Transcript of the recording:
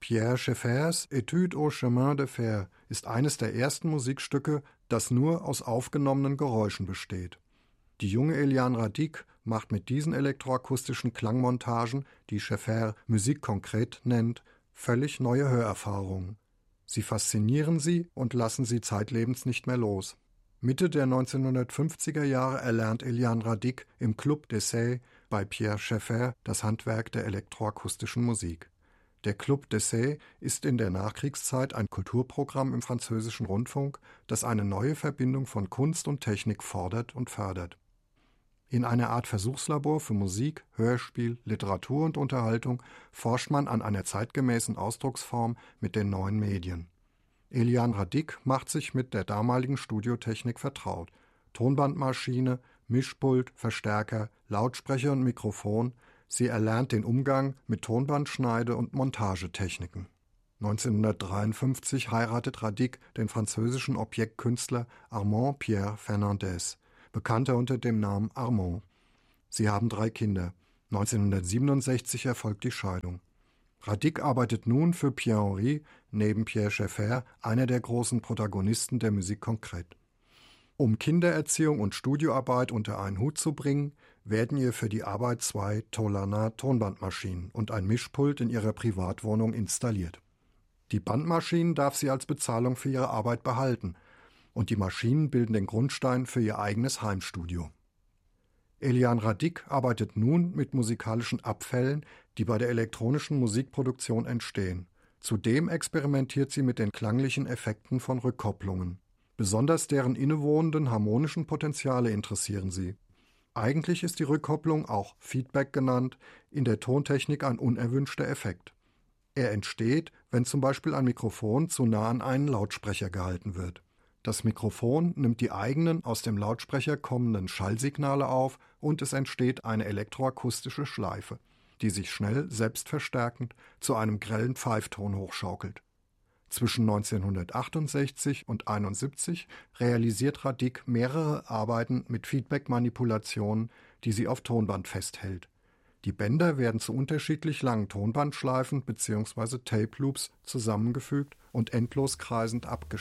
Pierre Schaeffers Étude au chemin de fer ist eines der ersten Musikstücke, das nur aus aufgenommenen Geräuschen besteht. Die junge Eliane Radic macht mit diesen elektroakustischen Klangmontagen, die Schaeffers Musique concrète nennt, völlig neue Hörerfahrungen. Sie faszinieren sie und lassen sie zeitlebens nicht mehr los. Mitte der 1950er Jahre erlernt Eliane Radic im Club d'Essai bei Pierre Schaeffers das Handwerk der elektroakustischen Musik. Der Club d'Essai ist in der Nachkriegszeit ein Kulturprogramm im französischen Rundfunk, das eine neue Verbindung von Kunst und Technik fordert und fördert. In einer Art Versuchslabor für Musik, Hörspiel, Literatur und Unterhaltung forscht man an einer zeitgemäßen Ausdrucksform mit den neuen Medien. Eliane Radic macht sich mit der damaligen Studiotechnik vertraut. Tonbandmaschine, Mischpult, Verstärker, Lautsprecher und Mikrofon. Sie erlernt den Umgang mit Tonbandschneide- und Montagetechniken. 1953 heiratet Radic den französischen Objektkünstler Armand Pierre Fernandez, bekannter unter dem Namen Armand. Sie haben 3 Kinder. 1967 erfolgt die Scheidung. Radic arbeitet nun für Pierre Henry, neben Pierre Schaeffers, einer der großen Protagonisten der Musique concrète. Um Kindererziehung und Studioarbeit unter einen Hut zu bringen, werden ihr für die Arbeit 2 Tolana-Tonbandmaschinen und ein Mischpult in ihrer Privatwohnung installiert. Die Bandmaschinen darf sie als Bezahlung für ihre Arbeit behalten und die Maschinen bilden den Grundstein für ihr eigenes Heimstudio. Eliane Radic arbeitet nun mit musikalischen Abfällen, die bei der elektronischen Musikproduktion entstehen. Zudem experimentiert sie mit den klanglichen Effekten von Rückkopplungen. Besonders deren innewohnenden harmonischen Potenziale interessieren sie. Eigentlich ist die Rückkopplung, auch Feedback genannt, in der Tontechnik ein unerwünschter Effekt. Er entsteht, wenn zum Beispiel ein Mikrofon zu nah an einen Lautsprecher gehalten wird. Das Mikrofon nimmt die eigenen aus dem Lautsprecher kommenden Schallsignale auf und es entsteht eine elektroakustische Schleife, die sich schnell selbstverstärkend zu einem grellen Pfeifton hochschaukelt. Zwischen 1968 und 1971 realisiert Radic mehrere Arbeiten mit Feedback-Manipulationen, die sie auf Tonband festhält. Die Bänder werden zu unterschiedlich langen Tonbandschleifen bzw. Tape-Loops zusammengefügt und endlos kreisend abgespielt.